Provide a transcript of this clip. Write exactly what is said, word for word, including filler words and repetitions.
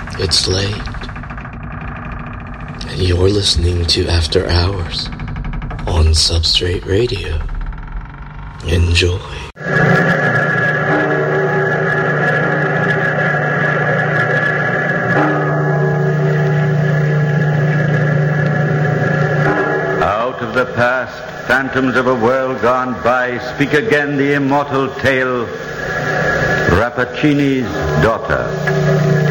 It's late, and you're listening to After Hours on Substrate Radio. Enjoy. Out of the past, phantoms of a world gone by, speak again the immortal tale, Rappaccini's daughter.